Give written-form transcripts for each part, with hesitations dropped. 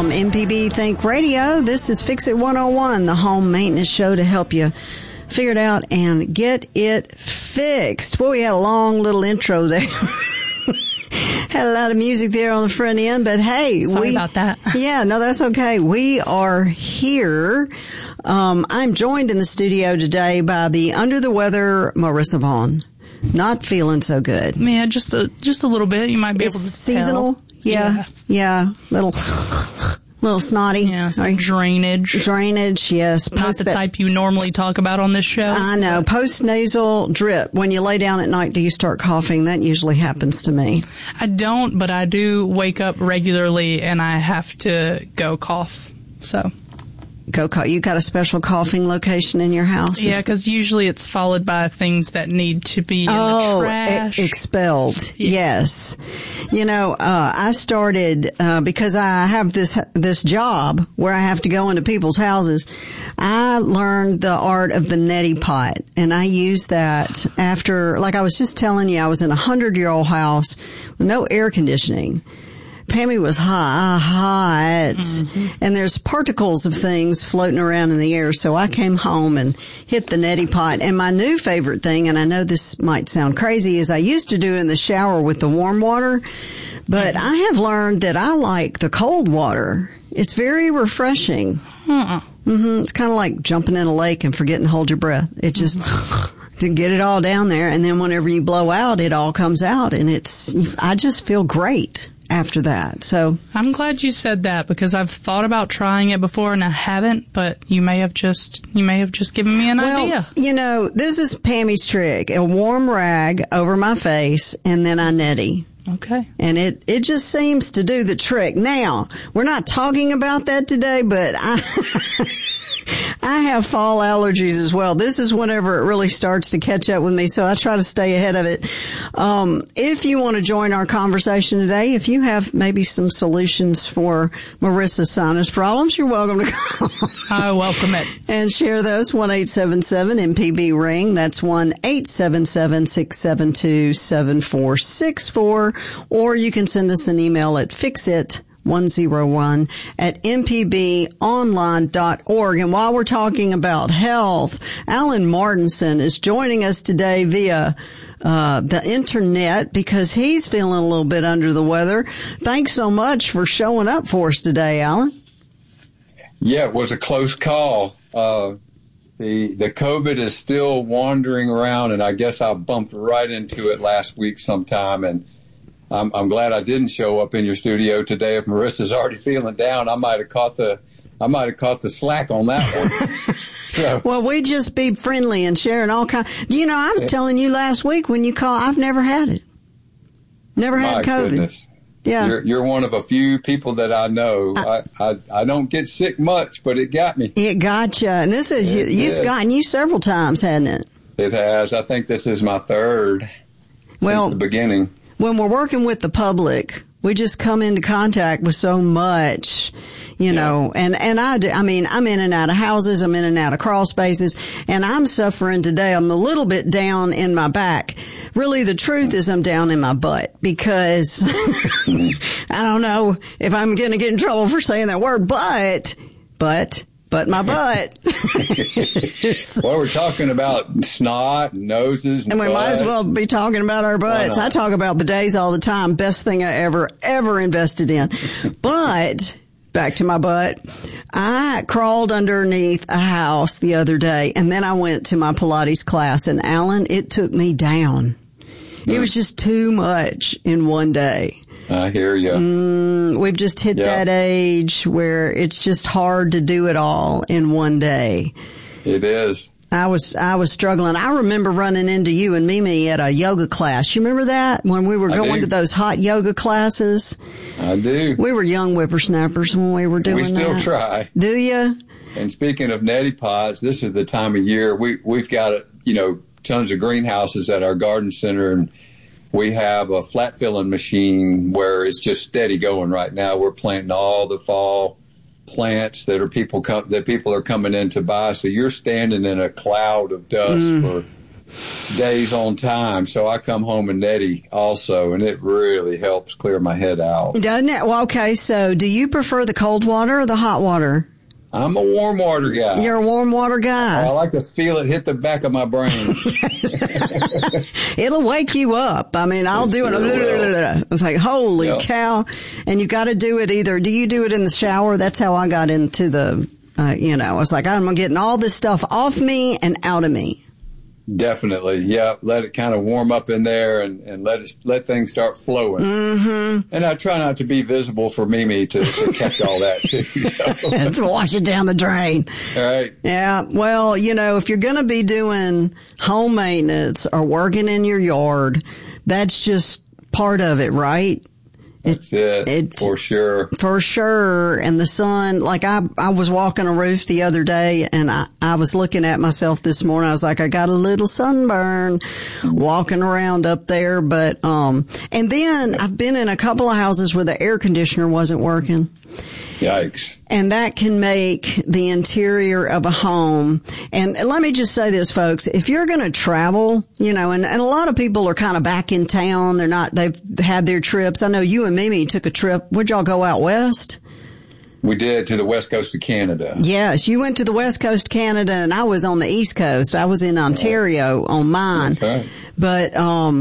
from MPB Think Radio. This is Fix It 101, the home maintenance show to help you figure it out and get it fixed. Boy, we had a long little intro there. Had a lot of music there on the front end, but hey. Sorry about that. Yeah, no, that's okay. We are here. I'm joined in the studio today by the under the weather Marissa Vaughn. Not feeling so good. Yeah, just a little bit. You might be able to seasonal. tell. Yeah. Little snotty. Yeah, some drainage. Drainage, yes. Not the type you normally talk about on this show. I know. Post-nasal drip. When you lay down at night, do you start coughing? That usually happens to me. I don't, but I do wake up regularly and I have to go cough. So. You got a special coughing location in your house? Yeah, because usually it's followed by things that need to be in the trash. Expelled. Yeah. Yes. You know, I started, because I have this job where I have to go into people's houses. I learned the art of the neti pot, and I use that after, like I was just telling you, I was in a 100-year-old house with no air conditioning. Pammy was hot, and there's particles of things floating around in the air. So I came home and hit the neti pot. And my new favorite thing, and I know this might sound crazy, is I used to do it in the shower with the warm water, but I have learned that I like the cold water. It's very refreshing. It's kind of like jumping in a lake and forgetting to hold your breath. It just to get it all down there, and then whenever you blow out, it all comes out, and I just feel great after that. So I'm glad you said that, because I've thought about trying it before and I haven't, but you may have just given me an idea. You know, this is Pammy's trick. A warm rag over my face and then I neti. Okay. And it just seems to do the trick. Now, we're not talking about that today, but I have fall allergies as well. This is whenever it really starts to catch up with me, so I try to stay ahead of it. If you want to join our conversation today, if you have maybe some solutions for Marissa's sinus problems, you're welcome to call. I welcome it. And share those, 1-877-MPB-RING. That's 1-877-672-7464. Or you can send us an email at fixit101@mpbonline.org. And while we're talking about health, Alan Martinson is joining us today via the internet because he's feeling a little bit under the weather. Thanks so much for showing up for us today, Alan. Yeah, it was a close call. The COVID is still wandering around, and I guess I bumped right into it last week sometime, and I'm glad I didn't show up in your studio today. If Marissa's already feeling down, I might have caught the slack on that one. So. Well, we just be friendly and sharing all kinds. You know, I was telling you last week when you called, I've never had it. Never had COVID. Goodness. Yeah. You're one of a few people that I know. I don't get sick much, but it got me. It got you. And this is, it's gotten you several times, hasn't it? It has. I think this is my third since the beginning. When we're working with the public, we just come into contact with so much, you know, and I'm in and out of houses, I'm in and out of crawl spaces, and I'm suffering today. I'm a little bit down in my back. Really, the truth is I'm down in my butt because I don't know if I'm going to get in trouble for saying that word, but my butt. Well, we're talking about snot, noses, and we might as well be talking about our butts. I talk about bidets all the time. Best thing I ever invested in. But back to my butt. I crawled underneath a house the other day, and then I went to my Pilates class, and Alan, it took me down. It was just too much in one day. I hear you. We've just hit that age where it's just hard to do it all in one day. It is. I was struggling. I remember running into you and Mimi at a yoga class. You remember that when we were going to those hot yoga classes? I do. We were young whippersnappers when we were doing that. We still try. Do you? And speaking of neti pots, this is the time of year we've got tons of greenhouses at our garden center, and we have a flat filling machine where it's just steady going right now. We're planting all the fall plants that people are coming in to buy. So you're standing in a cloud of dust days on time. So I come home and neti also, and it really helps clear my head out. Doesn't it? Well, okay, so do you prefer the cold water or the hot water? I'm a warm water guy. You're a warm water guy. I like to feel it hit the back of my brain. It'll wake you up. I mean, I'll do it. It's like, holy cow. And you got to do it either. Do you do it in the shower? That's how I got into the, I was like, I'm getting all this stuff off me and out of me. Definitely. Yeah. Let it kind of warm up in there and let things start flowing. Mm-hmm. And I try not to be visible for Mimi to catch all that too. So. And to wash it down the drain. All right. Yeah. Well, if you're going to be doing home maintenance or working in your yard, that's just part of it, right? That's it, for sure. For sure. And the sun, like I was walking a roof the other day and I was looking at myself this morning. I was like, I got a little sunburn walking around up there. But, and then I've been in a couple of houses where the air conditioner wasn't working. Yikes. And that can make the interior of a home. And let me just say this, folks. If you're going to travel, and a lot of people are kind of back in town. They've had their trips. I know you and Mimi took a trip. Where'd y'all go out west? We did, to the west coast of Canada. Yes, you went to the west coast of Canada and I was on the east coast. I was in Ontario on mine. That's right. But,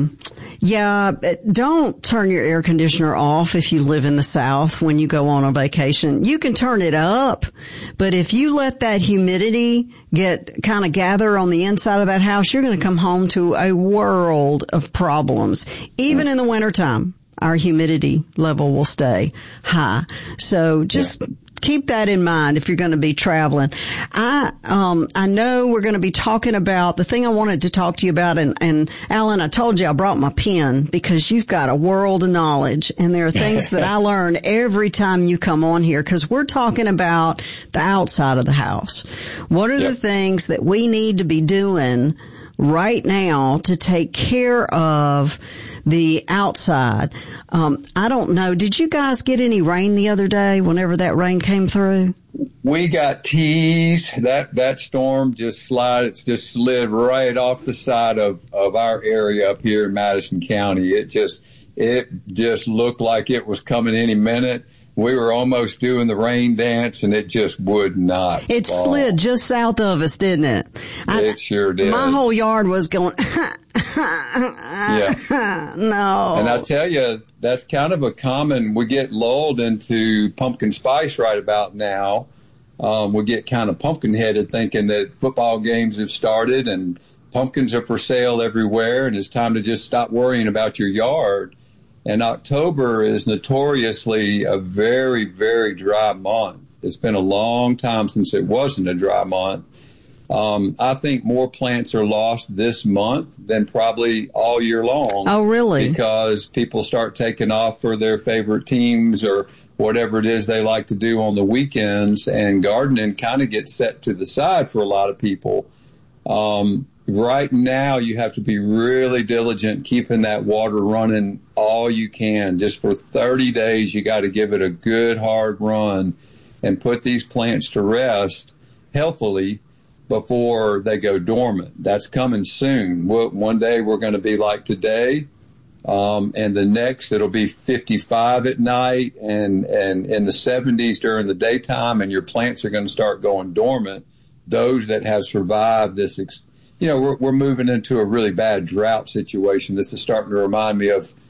don't turn your air conditioner off if you live in the South when you go on a vacation. You can turn it up, but if you let that humidity gather on the inside of that house, you're going to come home to a world of problems, even in the wintertime. Our humidity level will stay high. So just keep that in mind if you're going to be traveling. I know we're going to be talking about the thing I wanted to talk to you about. And Alan, I told you I brought my pen because you've got a world of knowledge and there are things that I learn every time you come on here because we're talking about the outside of the house. What are the things that we need to be doing right now to take care of the outside? I don't know. Did you guys get any rain the other day whenever that rain came through? We got teased. That storm just slid right off the side of our area up here in Madison County. It just looked like it was coming any minute. We were almost doing the rain dance, and it just would not. It slid just south of us, didn't it? It sure did. My whole yard was going, yeah. No. And I tell you, that's kind of we get lulled into pumpkin spice right about now. We get kind of pumpkin-headed thinking that football games have started and pumpkins are for sale everywhere, and it's time to just stop worrying about your yard. And October is notoriously a very, very dry month. It's been a long time since it wasn't a dry month. I think more plants are lost this month than probably all year long. Oh, really? Because people start taking off for their favorite teams or whatever it is they like to do on the weekends, and gardening kind of gets set to the side for a lot of people. Right now, you have to be really diligent keeping that water running all you can. Just for 30 days, you got to give it a good hard run and put these plants to rest healthily before they go dormant. That's coming soon. One day we're going to be like today, and the next it'll be 55 at night and in the 70s during the daytime, and your plants are going to start going dormant. Those that have survived this we're moving into a really bad drought situation. This is starting to remind me of